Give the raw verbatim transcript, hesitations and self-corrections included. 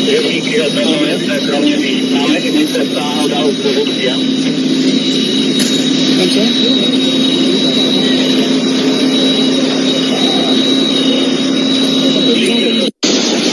Rybníky a takové, to je kromě mých. Máme i my se stáhnout dál v produkci. Takže? Můžete to